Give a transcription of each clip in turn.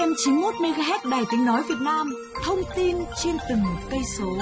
FM 91 MHz Đài Tiếng nói Việt Nam, thông tin trên từng cây số.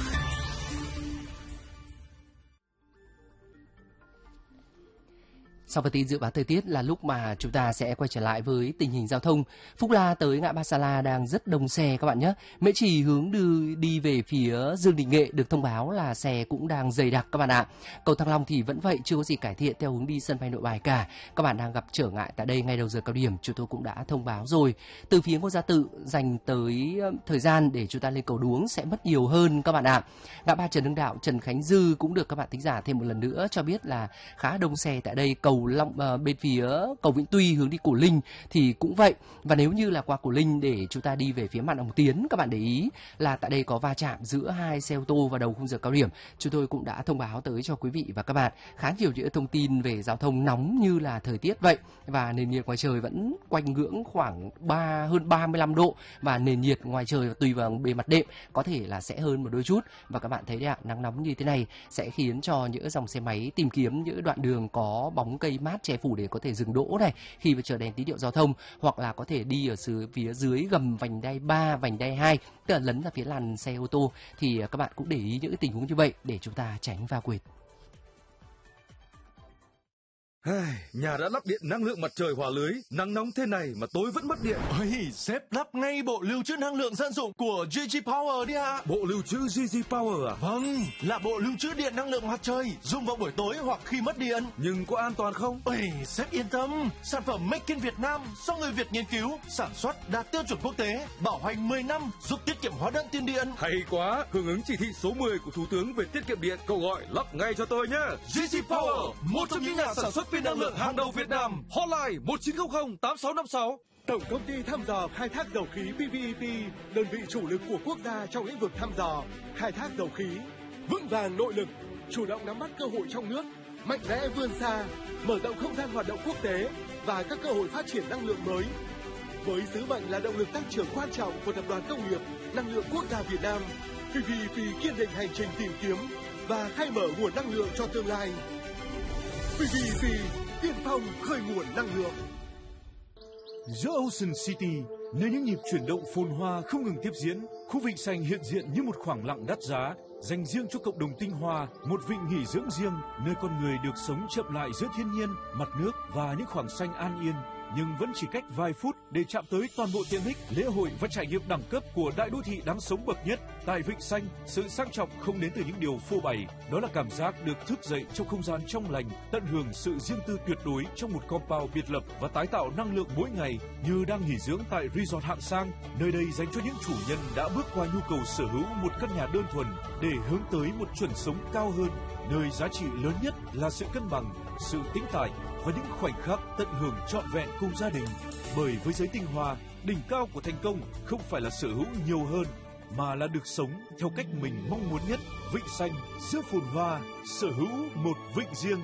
Sau phần tin dự báo thời tiết là lúc mà chúng ta sẽ quay trở lại với tình hình giao thông. Phúc La tới ngã ba Sa La đang rất đông xe các bạn nhé. Mễ Trì hướng đi về phía Dương Đình Nghệ được thông báo là xe cũng đang dày đặc các bạn ạ. Cầu Thăng Long thì vẫn vậy, chưa có gì cải thiện theo hướng đi sân bay Nội Bài cả. Các bạn đang gặp trở ngại tại đây ngay đầu giờ cao điểm, chúng tôi cũng đã thông báo rồi. Từ phía Ngô Gia Tự dành tới thời gian để chúng ta lên cầu Đuống sẽ mất nhiều hơn các bạn ạ. Ngã ba Trần Hưng Đạo, Trần Khánh Dư cũng được các bạn thính giả thêm một lần nữa cho biết là khá đông xe tại đây. Cầu bên phía cầu Vĩnh Tuy hướng đi Cổ Linh thì cũng vậy. Và nếu như là qua Cổ Linh để chúng ta đi về phía Mạn Hồng Tiến, các bạn để ý là tại đây có va chạm giữa hai xe ô tô vào đầu khung giờ cao điểm. Chúng tôi cũng đã thông báo tới cho quý vị và các bạn khá nhiều những thông tin về giao thông nóng như là thời tiết vậy. Và nền nhiệt ngoài trời vẫn quanh ngưỡng khoảng hơn 35 độ và nền nhiệt ngoài trời tùy vào bề mặt đệm có thể là sẽ hơn một đôi chút. Và các bạn thấy đấy ạ, nắng nóng như thế này sẽ khiến cho những dòng xe máy tìm kiếm những đoạn đường có bóng cây mát che phủ để có thể dừng đỗ này khi mà chờ đèn tín hiệu giao thông, hoặc là có thể đi ở phía dưới gầm vành đai 3, vành đai 2, tức là lấn ra phía làn xe ô tô, thì các bạn cũng để ý những tình huống như vậy để chúng ta tránh va quệt. Nhà đã lắp điện năng lượng mặt trời hòa lưới, nắng nóng thế này mà tối vẫn mất điện. Ôi, sếp lắp ngay bộ lưu trữ năng lượng dân dụng của GG Power đi ạ. Bộ lưu trữ GG Power à? Vâng, là bộ lưu trữ điện năng lượng mặt trời, dùng vào buổi tối hoặc khi mất điện. Nhưng có an toàn không? Ôi, sếp yên tâm, sản phẩm Make in Việt Nam do người Việt nghiên cứu, sản xuất đạt tiêu chuẩn quốc tế, bảo hành 10 năm, giúp tiết kiệm hóa đơn tiền điện. Hay quá, hưởng ứng chỉ thị số 10 của Thủ tướng về tiết kiệm điện, cậu gọi lắp ngay cho tôi nhé. GG Power, một trong những nhà sản xuất pin năng lượng hàng đầu Việt Nam. Hotline 1900 8656. Tổng công ty thăm dò khai thác dầu khí PVEP, đơn vị chủ lực của quốc gia trong lĩnh vực thăm dò, khai thác dầu khí, vững vàng nội lực, chủ động nắm bắt cơ hội trong nước, mạnh mẽ vươn xa, mở rộng không gian hoạt động quốc tế và các cơ hội phát triển năng lượng mới. Với sứ mệnh là động lực tăng trưởng quan trọng của Tập đoàn Công nghiệp Năng lượng Quốc gia Việt Nam, PVEP kiên định hành trình tìm kiếm và khai mở nguồn năng lượng cho tương lai. PVEP tiên phong khơi nguồn năng lượng. Giữa Ocean City, nơi những nhịp chuyển động phồn hoa không ngừng tiếp diễn, khu vịnh xanh hiện diện như một khoảng lặng đắt giá, dành riêng cho cộng đồng tinh hoa, một vịnh nghỉ dưỡng riêng, nơi con người được sống chậm lại giữa thiên nhiên, mặt nước và những khoảng xanh an yên. Nhưng vẫn chỉ cách vài phút để chạm tới toàn bộ tiện ích, lễ hội và trải nghiệm đẳng cấp của đại đô thị đáng sống bậc nhất. Tại Vịnh Xanh, sự sang trọng không đến từ những điều phô bày, đó là cảm giác được thức dậy trong không gian trong lành, tận hưởng sự riêng tư tuyệt đối trong một compound biệt lập và tái tạo năng lượng mỗi ngày như đang nghỉ dưỡng tại resort hạng sang. Nơi đây dành cho những chủ nhân đã bước qua nhu cầu sở hữu một căn nhà đơn thuần để hướng tới một chuẩn sống cao hơn, nơi giá trị lớn nhất là sự cân bằng, sự tĩnh tại và những khoảnh khắc tận hưởng trọn vẹn cùng gia đình. Bởi với giới tinh hoa, đỉnh cao của thành công không phải là sở hữu nhiều hơn, mà là được sống theo cách mình mong muốn nhất. Vịnh Xanh, giữa phồn hoa, sở hữu một vịnh riêng.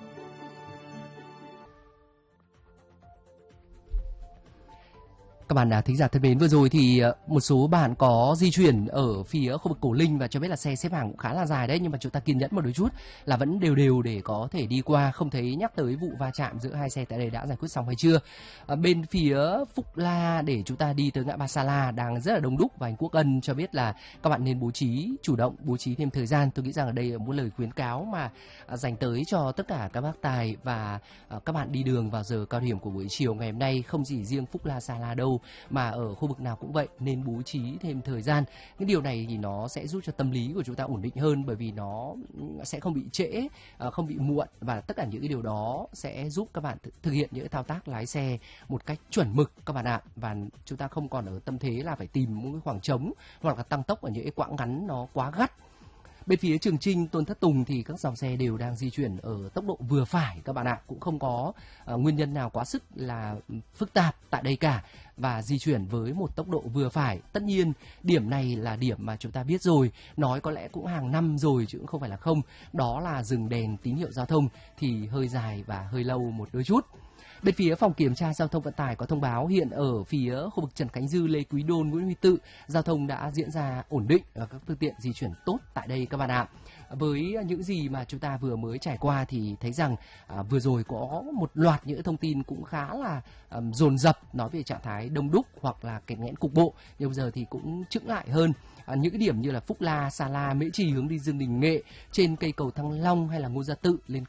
Các bạn thính giả thân mến, vừa rồi thì một số bạn có di chuyển ở phía khu vực Cổ Linh và cho biết là xe xếp hàng cũng khá là dài đấy, nhưng mà chúng ta kiên nhẫn một đôi chút là vẫn đều để có thể đi qua, không thấy nhắc tới vụ va chạm giữa hai xe tại đây đã giải quyết xong hay chưa. Bên phía Phúc La để chúng ta đi tới ngã ba Sa La đang rất là đông đúc và anh Quốc Ân cho biết là các bạn nên chủ động bố trí thêm thời gian. Tôi nghĩ rằng ở đây là một lời khuyến cáo mà dành tới cho tất cả các bác tài và các bạn đi đường vào giờ cao điểm của buổi chiều ngày hôm nay, không chỉ riêng Phúc La Sa La đâu mà ở khu vực nào cũng vậy, nên bố trí thêm thời gian. Cái điều này thì nó sẽ giúp cho tâm lý của chúng ta ổn định hơn, bởi vì nó sẽ không bị trễ, không bị muộn, và tất cả những cái điều đó sẽ giúp các bạn thực hiện những thao tác lái xe một cách chuẩn mực các bạn ạ. Và chúng ta không còn ở tâm thế là phải tìm một cái khoảng trống hoặc là tăng tốc ở những cái quãng ngắn nó quá gắt. Bên phía Trường Trinh, Tôn Thất Tùng thì các dòng xe đều đang di chuyển ở tốc độ vừa phải các bạn ạ, cũng không có nguyên nhân nào quá sức là phức tạp tại đây cả, và di chuyển với một tốc độ vừa phải. Tất nhiên điểm này là điểm mà chúng ta biết rồi, nói có lẽ cũng hàng năm rồi chứ cũng không phải là không, đó là dừng đèn tín hiệu giao thông thì hơi dài và hơi lâu một đôi chút. Bên phía phòng kiểm tra giao thông vận tải có thông báo hiện ở phía khu vực Trần Khánh Dư, Lê Quý Đôn, Nguyễn Huy Tự, giao thông đã diễn ra ổn định và các phương tiện di chuyển tốt tại đây các bạn ạ. Với những gì mà chúng ta vừa mới trải qua thì thấy rằng vừa rồi có một loạt những thông tin cũng khá là dồn dập nói về trạng thái đông đúc hoặc là kẹt nghẽn cục bộ, nhưng bây giờ thì cũng chững lại hơn. Những cái điểm như là Phúc La, Sa La, Mễ Trì hướng đi Dương Đình Nghệ, trên cây cầu Thăng Long hay là Ngô Gia Tự lên